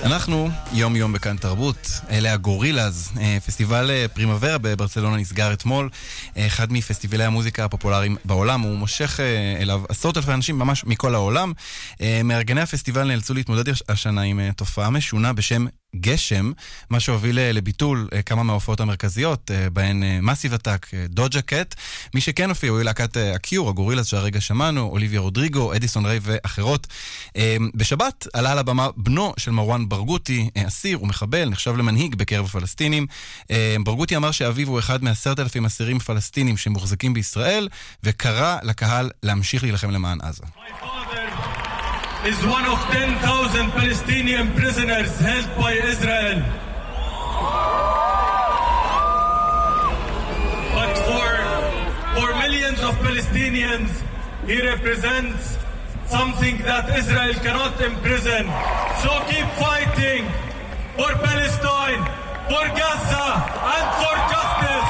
אנחנו יום יום בכאן תרבות, אלה הגורילאז, פסטיבל פרימוורה בברצלונה נסגר אתמול, אחד מפסטיבלי המוזיקה הפופולריים בעולם, הוא מושך אליו עשרות אלפי אנשים ממש מכל העולם. מארגני הפסטיבל נאלצו להתמודד השנה עם תופעה משונה בשם גשם, מה שהוביל לביטול כמה מההופעות המרכזיות, בהן מסיב אטאק, דוג'ה קט. מי שכן הופיעו היא להקת הקיור, הגורילאז שהרגע שמענו, אוליביה רודריגו, אדיסון ריי ואחרות. בשבת עלה על הבמה בנו של מרואן ברגותי, אסיר ומחבל, נחשב למנהיג בקרב הפלסטינים. ברגותי אמר שאביו הוא אחד מ10,000 אסירים פלסטינים שמוחזקים בישראל, וקרא לקהל להמשיך להילחם למען עזה. Is one of 10,000 Palestinian prisoners held by Israel. But for millions of Palestinians, he represents something that Israel cannot imprison. So keep fighting for Palestine, for Gaza, and for justice.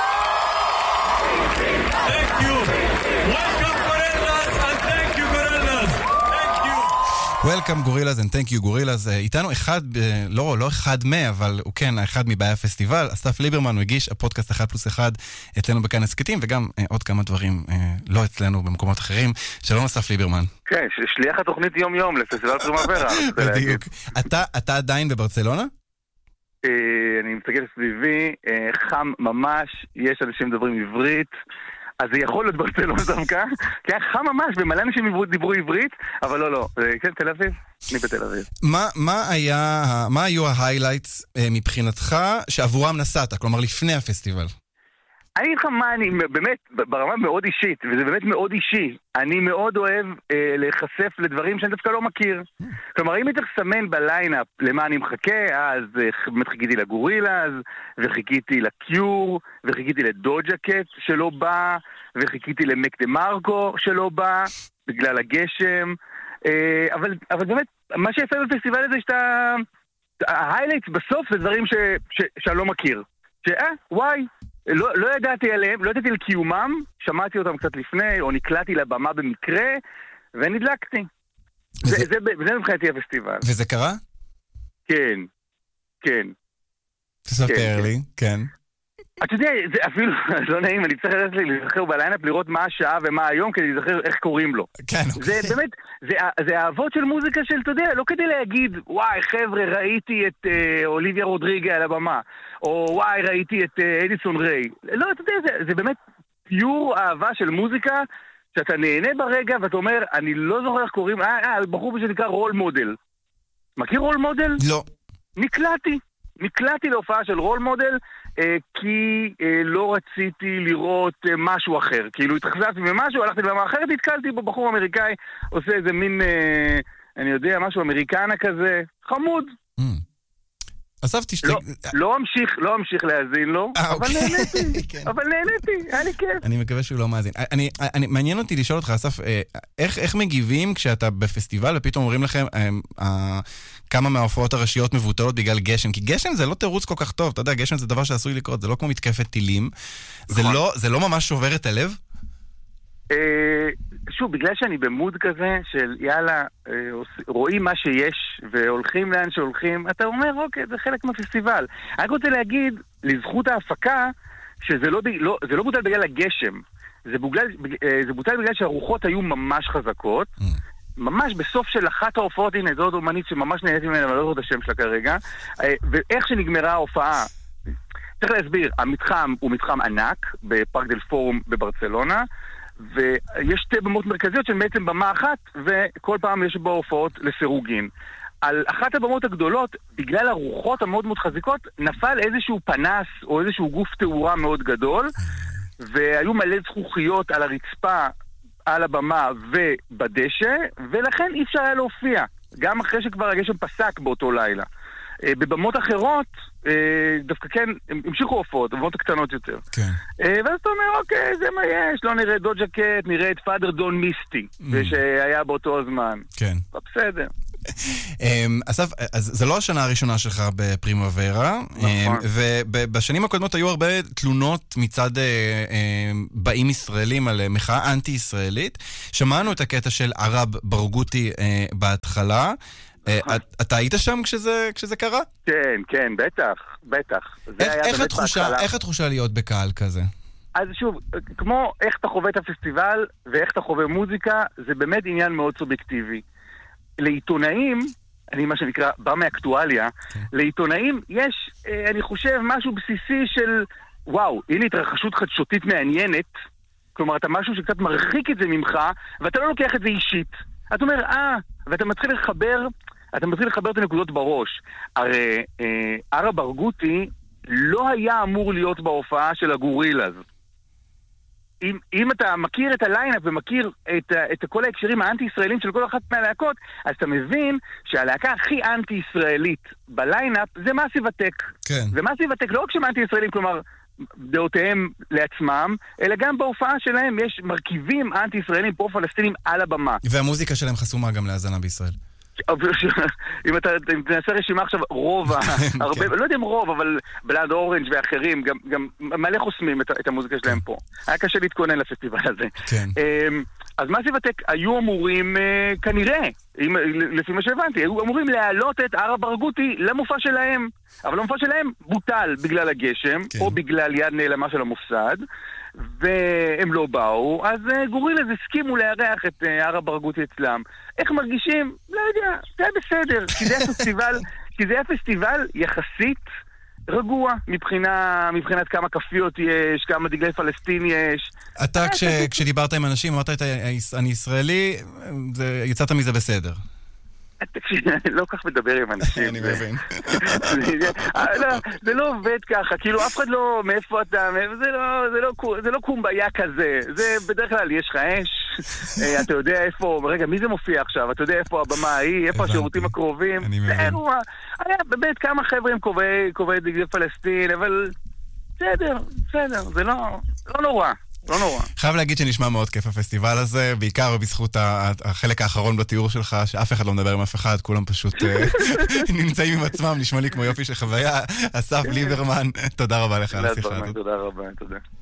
Thank you. Welcome Gorillaz and thank you Gorillaz. Welcome Gorillaz and thank you Gorillaz. איתנו אחד, לא אחד אבל הוא כן אחד מבאי הפסטיבל, אסף ליברמן, הוא הגיש הפודקאסט 1+1 אצלנו בכאן הסקטים, וגם עוד כמה דברים לא אצלנו במקומות אחרים. שלום אסף ליברמן. כן, שליח התוכנית יום יום לפסטיבל פרימוורה. בדיוק. אתה עדיין בברצלונה? אני מסתכל סביבי, חם ממש, יש אנשים מדברים עברית, אז זה יכול להיות ברצלונה דווקא, כי היה חם ממש, ומלא אנשים דיברו עברית, אבל לא. כן, תל אביב? אני בתל אביב. מה היו ההיילייטס מבחינתך שעבורם נסעת, כלומר לפני הפסטיבל? אני אגיד לך מה, אני באמת, ברמה מאוד אישית, וזה באמת מאוד אישי, אני מאוד אוהב להיחשף לדברים שאני דווקא לא מכיר. כלומר, אם הייתי לסמן בליינאפ למה אני מחכה, אז באמת חיכיתי לגורילאז, וחיכיתי לקיור, וחיכיתי לדוג'ה קט שלא בא, וחיכיתי למק דה מרקו שלא בא, בגלל הגשם. אבל באמת, מה שיפה בפסטיבל הזה, שאתה... ההיילייטס בסוף זה דברים שאני לא מכיר. וואי, לא ידעתי עליהם, לא ידעתי על קיומם, שמעתי אותם קצת לפני, או נקלעתי לבמה במקרה, ונדלקתי. זה מבחינתי הפסטיבל. וזה קרה? כן. תספר לי, כן. אתה יודע, זה אפילו לא נעים, אני צריך להיזכר בליינאפ, לראות מה השעה ומה היום, כדי להיזכר איך קוראים לו. כן. זה באמת, זה האהבות של מוזיקה של, אתה יודע, לא כדי להגיד, וואי, חבר'ה, ראיתי את אוליביה רודריגה על הבמה, או וואי, ראיתי את אדיסון ריי. לא, אתה יודע, זה באמת פיור אהבה של מוזיקה, שאתה נהנה ברגע, ואתה אומר, אני לא זוכר איך קוראים, בחור שנקרא רול מודל. מכיר רול מודל? לא. נקלעתי להופעה של רול מודל, כי לא רציתי לראות משהו אחר. כאילו התחזרתי ממשהו, הלכתי לבמה אחרת, התקלתי בו בחור אמריקאי, עושה איזה מין, אני יודע, משהו אמריקנה כזה, חמוד. אסף תשתק... לא אמשיך להאזין לו, אבל נהניתי, היה לי כיף. אני מקווה שהוא לא מאזין. מעניין אותי לשאול אותך, אסף, איך מגיבים כשאתה בפסטיבל ופתאום אומרים לכם כמה מההופעות הראשיות מבוטלות בגלל גשם? כי גשם זה לא תירוץ כל כך טוב, אתה יודע, גשם זה דבר שעשוי לקרות, זה לא כמו מתקפת טילים, זה לא ממש שובר את הלב? שוב, בגלל שאני במוד כזה של יאללה, רואים מה שיש והולכים לאן שהולכים, אתה אומר, אוקיי, זה חלק מהפסטיבל. אני רוצה להגיד, לזכות ההפקה, שזה לא בוטל בגלל הגשם, זה בוטל בגלל שהרוחות היו ממש חזקות, ממש בסוף של אחת ההופעות, הנה, זו עוד אומנית שממש נהניתי ממנה, אבל לא זוכר את השם שלה כרגע, ואיך שנגמרה ההופעה, צריך להסביר, המתחם הוא מתחם ענק, בפארק דל פורום בברצלונה, ויש שתי במות מרכזיות שהן בעצם במה אחת, וכל פעם יש בה הופעות לסירוגין. על אחת הבמות הגדולות, בגלל הרוחות המאוד מאוד חזיקות, נפל איזשהו פנס או איזשהו גוף תאורה מאוד גדול, והיו מלא זכוכיות על הרצפה, על הבמה ובדשא, ולכן אי אפשר היה להופיע, גם אחרי שכבר הגשם פסק באותו לילה. בבמות אחרות, דווקא כן, המשיכו הופעות, בבמות הקטנות יותר. כן. ואז אתה אומר, אוקיי, זה מה יש, לא נראה את דוג'ה קט, נראה את פאדר דון מיסטי, שהיה באותו הזמן. כן. בסדר. אסף, אז זה לא השנה הראשונה שלך בפרימוורה, נכון. ובשנים הקודמות היו הרבה תלונות מצד באים ישראלים על מחאה אנטי-ישראלית. שמענו את הקטע של ערב ברגותי בהתחלה, אתה היית שם כשזה קרה? כן, כן, בטח. איך התחושה להיות בקהל כזה? אז שוב, כמו איך אתה חווה את הפסטיבל ואיך אתה חווה מוזיקה, זה באמת עניין מאוד סובייקטיבי. לעיתונאים, אני מה שנקרא, בא מאקטואליה, לעיתונאים יש, אני חושב, משהו בסיסי של, וואו, הנה התרחשות חדשותית מעניינת, כלומר, אתה משהו שקצת מרחיק את זה ממך, ואתה לא לוקח את זה אישית. אתה אומר, ואתה מתחיל לחבר את הנקודות בראש. הרי ערה ברגותי לא היה אמור להיות בהופעה של הגורילאז. אם אתה מכיר את הליינאפ ומכיר את כל ההקשרים האנטי-ישראלים של כל אחת מהלהקות, אז אתה מבין שהלהקה הכי אנטי-ישראלית בליינאפ זה מאסיב אטק. כן. ומאסיב אטק לא רק שהם אנטי-ישראלים, כלומר, דעותיהם לעצמם, אלא גם בהופעה שלהם יש מרכיבים אנטי-ישראלים פרו-פלסטינים על הבמה. והמוזיקה שלהם חסומה גם להאזנה בישראל. אם אתה תנסה רשימה עכשיו, רוב, לא יודע אם רוב, אבל בלאד אורנג' ואחרים, גם מלא חוסמים את המוזיקה שלהם פה. היה קשה להתכונן לפסטיבל הזה. אז מאסיב אטק היו אמורים, כנראה, לפי מה שהבנתי, היו אמורים להעלות את ערה ברגותי למופע שלהם. אבל המופע שלהם בוטל בגלל הגשם, או בגלל יד נעלמה של המוסד, והם לא באו, אז גורילאז הסכימו לארח את ערה ברגותי אצלם. איך מרגישים? לא יודע, זה היה בסדר, כי זה היה פסטיבל יחסית רגוע, מבחינת כמה כפיות יש, כמה דגלי פלסטין יש. אתה כשדיברת עם אנשים, אמרת אני ישראלי, יצאת מזה בסדר. אני לא כך מדבר עם אנשים. אני מבין. זה לא עובד ככה, כאילו אף אחד לא, מאיפה אתה, זה לא קומביה כזה. זה בדרך כלל, יש לך אש, אתה יודע איפה, רגע, מי זה מופיע עכשיו? אתה יודע איפה הבמה ההיא, איפה השירותים הקרובים? זה אירוע. היה באמת כמה חבר'ה עם קובעי דגלי פלסטין, אבל בסדר, זה לא נורא. לא נורא. חייב להגיד שנשמע מאוד כיף הפסטיבל הזה, בעיקר בזכות החלק האחרון בתיאור שלך, שאף אחד לא מדבר עם אף אחד, כולם פשוט נמצאים עם עצמם, נשמע לי כמו יופי של חוויה. אסף ליברמן, תודה רבה לך על השיחה הזאת. תודה רבה, תודה.